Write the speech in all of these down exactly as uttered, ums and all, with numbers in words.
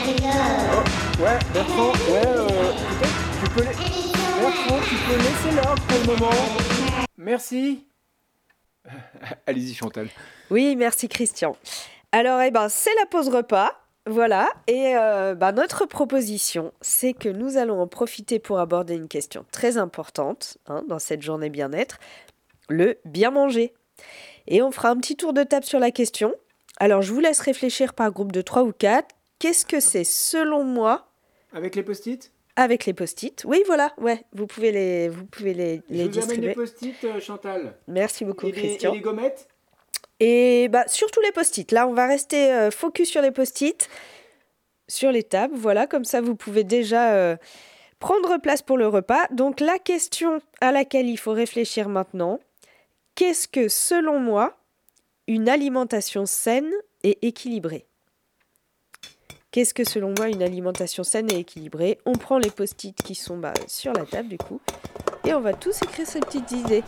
Ouais, Bertrand, ouais, euh, peut-être tu peux les... Bertrand, tu peux laisser l'ordre pour le moment. Merci. Allez-y Chantal. Oui, merci Christian. Alors, eh ben, c'est la pause repas. Voilà, et euh, bah, notre proposition, c'est que nous allons en profiter pour aborder une question très importante hein, dans cette journée bien-être, le bien manger. Et on fera un petit tour de table sur la question. Alors, je vous laisse réfléchir par groupe de trois ou quatre. Qu'est-ce que c'est selon moi? Avec les post-it? Avec les post-it. Oui, voilà, ouais, vous pouvez les, vous pouvez les, les je vous distribuer. amène les post-it, euh, Chantal. Merci beaucoup, et les, Christian. Et les gommettes? Et bah, surtout les post-it. Là, on va rester euh, focus sur les post-it, sur les tables. Voilà, comme ça, vous pouvez déjà euh, prendre place pour le repas. Donc, la question à laquelle il faut réfléchir maintenant, qu'est-ce que, selon moi, une alimentation saine et équilibrée? Qu'est-ce que, selon moi, une alimentation saine et équilibrée? On prend les post-it qui sont bah, sur la table, du coup, et on va tous écrire ces petites idées.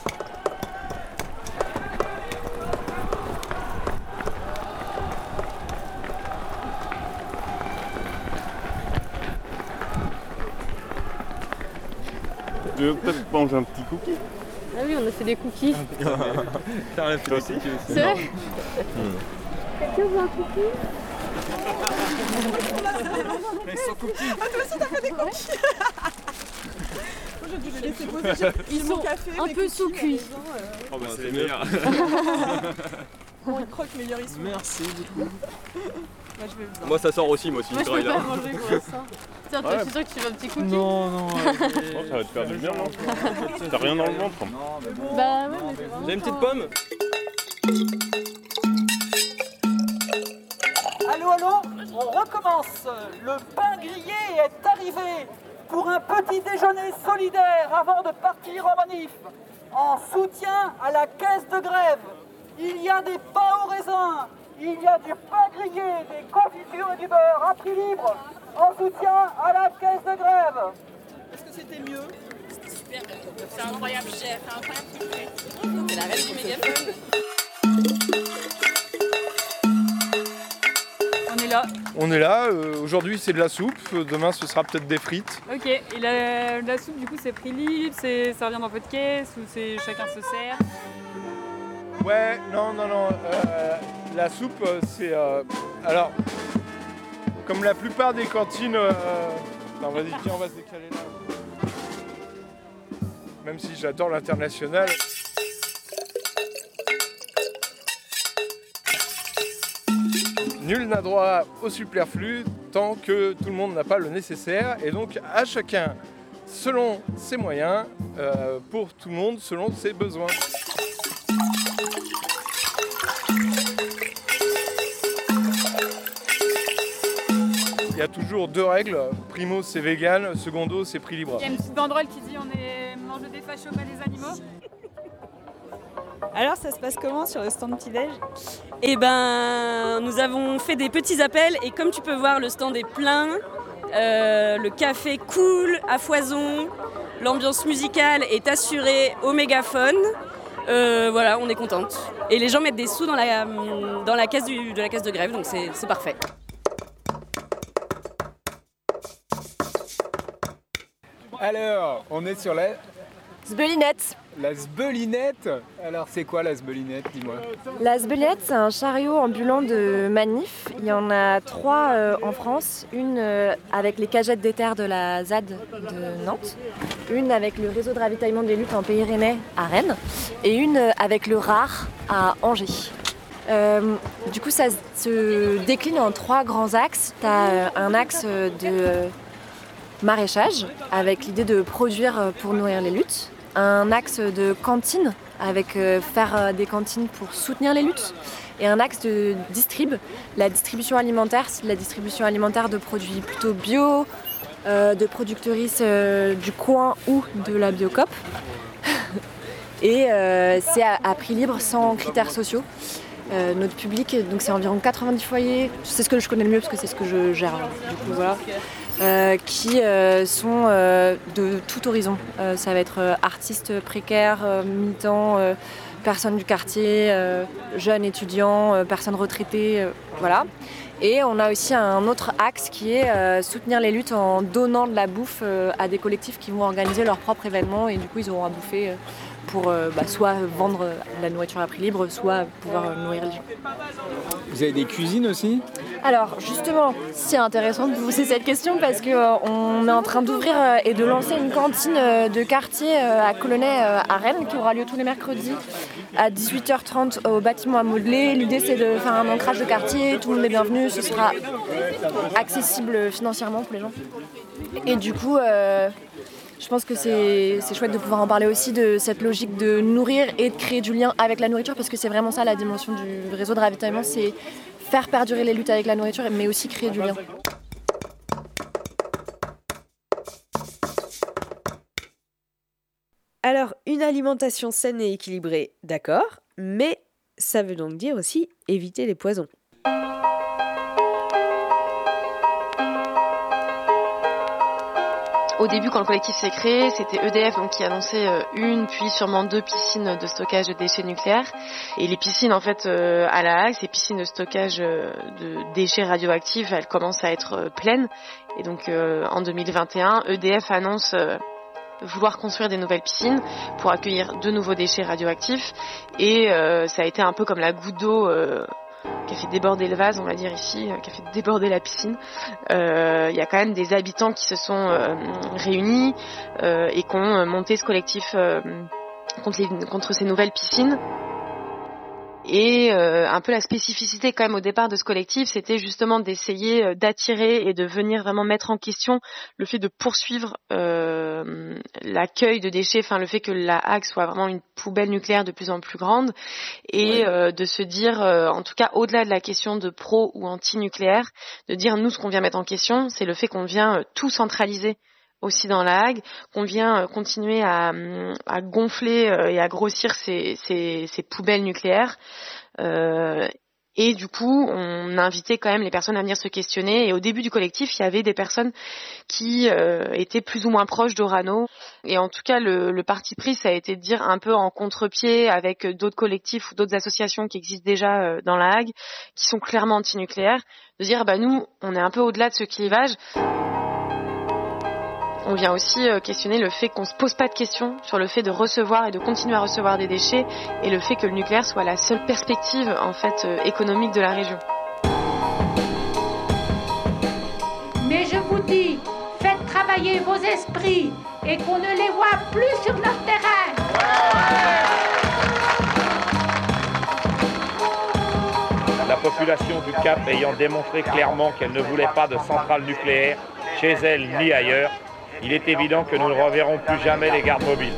Tu veux peut-être manger un petit cookie? Ah oui, on a fait des cookies. T'as rien fait aussi? C'est vrai? Quelqu'un veut un cookie? Mais sans cookies. Ah, toi aussi t'as fait des cookies. Moi j'ai dû les laisser poser. Ils sont café, un peu sous-cuits. Euh... Oh bah c'est les meilleurs. Bon, ils croquent meilleurs ils sont. Merci beaucoup. Moi, je vais moi ça sort aussi, moi aussi. Moi je peux pas manger pour l'instant. Tiens, toi, je suis sûre que tu veux un petit cookie? Non, non. Euh... non ça va te faire du bien, non? T'as rien dans le ventre? Non, mais bon. Bah ouais, mais c'est Vous avez une petite pomme? Allô, allô, on recommence. Le pain grillé est arrivé pour un petit déjeuner solidaire avant de partir en manif. En soutien à la caisse de grève, il y a des pains au raisin, il y a du pain grillé, des confitures et du beurre à prix libre en soutien à la caisse de grève. Est-ce que c'était mieux? C'était super, c'est incroyable chef, c'est incroyable ce que tu fais. C'est la reine du mégaphone. On est là. On est là, euh, aujourd'hui c'est de la soupe, demain ce sera peut-être des frites. Ok, et la, la soupe du coup c'est prix libre, c'est, ça revient dans votre caisse ou c'est chacun se sert? Ouais, non, non, non, euh, la soupe c'est... Euh, alors, comme la plupart des cantines... Euh, non vas-y, tiens, on va se décaler là. Même si j'adore l'international. Nul n'a droit au superflu tant que tout le monde n'a pas le nécessaire. Et donc à chacun, selon ses moyens, euh, pour tout le monde, selon ses besoins. Il y a toujours deux règles. Primo, c'est vegan. Secondo, c'est prix libre. Il y a une petite banderole qui dit on est mange des fachos, pas des animaux. Alors ça se passe comment sur le stand petit-déj? Eh ben, nous avons fait des petits appels et comme tu peux voir, le stand est plein, euh, le café coule à foison, l'ambiance musicale est assurée au mégaphone. Euh, voilà, on est contente. Et les gens mettent des sous dans la, dans la caisse du, de la caisse de grève, donc c'est, c'est parfait. Alors, on est sur la... Zbelinette. La zbelinette. Alors c'est quoi la zbelinette, dis-moi? La zbelinette, c'est un chariot ambulant de manif. Il y en a trois euh, en France. Une euh, avec les cagettes d'éther de la Z A D de Nantes. Une avec le réseau de ravitaillement des luttes en Pays Rennais à Rennes. Et une euh, avec le R A R à Angers. Euh, du coup, ça se décline en trois grands axes. Tu as euh, un axe de maraîchage avec l'idée de produire pour nourrir les luttes. Un axe de cantine, avec euh, faire euh, des cantines pour soutenir les luttes, et un axe de distrib. La distribution alimentaire, c'est de la distribution alimentaire de produits plutôt bio, euh, de productrices euh, du coin ou de la Biocoop. Et euh, c'est à, à prix libre, sans critères sociaux. Euh, notre public, donc c'est environ quatre-vingt-dix foyers, c'est ce que je connais le mieux parce que c'est ce que je gère. Du coup, voilà. Euh, qui euh, sont euh, de tout horizon. Euh, ça va être euh, artistes précaires, euh, militants, euh, personnes du quartier, euh, jeunes étudiants, euh, personnes retraitées, euh, voilà. Et on a aussi un autre axe qui est euh, soutenir les luttes en donnant de la bouffe euh, à des collectifs qui vont organiser leur propre événement et du coup ils auront à bouffer euh, pour euh, bah, soit vendre de la nourriture à prix libre, soit pouvoir euh, nourrir les gens. Vous avez des cuisines aussi ? Alors justement, c'est intéressant de vous poser cette question parce qu'on est en train d'ouvrir euh, et de lancer une cantine euh, de quartier euh, à Colonnet euh, à Rennes qui aura lieu tous les mercredis à dix-huit heures trente au bâtiment à modeler. L'idée c'est de faire un ancrage de quartier, tout le monde est bienvenu, ce sera accessible financièrement pour les gens. Et du coup, euh, je pense que c'est, c'est chouette de pouvoir en parler aussi de cette logique de nourrir et de créer du lien avec la nourriture parce que c'est vraiment ça la dimension du réseau de ravitaillement, c'est faire perdurer les luttes avec la nourriture mais aussi créer du lien. Alors, une alimentation saine et équilibrée, d'accord, mais ça veut donc dire aussi éviter les poisons. Au début, quand le collectif s'est créé, c'était E D F donc, qui annonçait une, puis sûrement deux piscines de stockage de déchets nucléaires. Et les piscines, en fait, à La Hague, ces piscines de stockage de déchets radioactifs, elles commencent à être pleines. Et donc, en deux mille vingt et un, E D F annonce vouloir construire des nouvelles piscines pour accueillir de nouveaux déchets radioactifs. Et euh, ça a été un peu comme la goutte d'eau euh, qui a fait déborder le vase, on va dire ici, euh, qui a fait déborder la piscine. Il euh, y a quand même des habitants qui se sont euh, réunis euh, et qui ont monté ce collectif euh, contre, les, contre ces nouvelles piscines. Et euh, un peu la spécificité quand même au départ de ce collectif, c'était justement d'essayer euh, d'attirer et de venir vraiment mettre en question le fait de poursuivre euh, l'accueil de déchets, enfin le fait que la Hague soit vraiment une poubelle nucléaire de plus en plus grande, et ouais. euh, de se dire, euh, en tout cas au-delà de la question de pro ou anti-nucléaire, de dire nous ce qu'on vient mettre en question, c'est le fait qu'on vient euh, tout centraliser aussi dans la Hague, qu'on vient continuer à, à gonfler et à grossir ces, ces, ces poubelles nucléaires. Euh, et du coup, on a invité quand même les personnes à venir se questionner. Et au début du collectif, il y avait des personnes qui euh, étaient plus ou moins proches d'Orano. Et en tout cas, le, le parti pris, ça a été de dire un peu en contre-pied avec d'autres collectifs ou d'autres associations qui existent déjà euh, dans la Hague, qui sont clairement anti-nucléaires, de dire bah nous, on est un peu au-delà de ce clivage. On vient aussi questionner le fait qu'on ne se pose pas de questions sur le fait de recevoir et de continuer à recevoir des déchets et le fait que le nucléaire soit la seule perspective en fait économique de la région. Mais je vous dis, faites travailler vos esprits et qu'on ne les voit plus sur leur terrain. La population du Cap ayant démontré clairement qu'elle ne voulait pas de centrale nucléaire chez elle ni ailleurs, il est évident que nous ne reverrons plus jamais les gardes mobiles.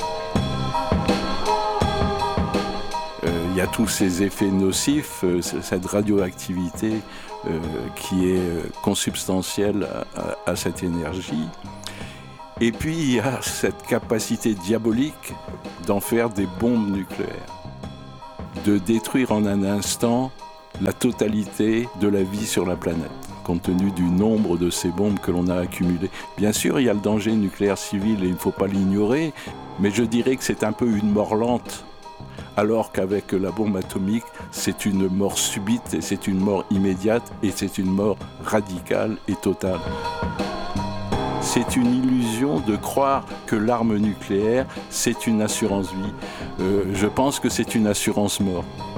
Il euh, y a tous ces effets nocifs, euh, cette radioactivité euh, qui est euh, consubstantielle à, à, à cette énergie. Et puis il y a cette capacité diabolique d'en faire des bombes nucléaires, de détruire en un instant la totalité de la vie sur la planète, compte tenu du nombre de ces bombes que l'on a accumulées. Bien sûr, il y a le danger nucléaire civil et il ne faut pas l'ignorer, mais je dirais que c'est un peu une mort lente, alors qu'avec la bombe atomique, c'est une mort subite, et c'est une mort immédiate, et c'est une mort radicale et totale. C'est une illusion de croire que l'arme nucléaire, c'est une assurance vie. Euh, je pense que c'est une assurance mort.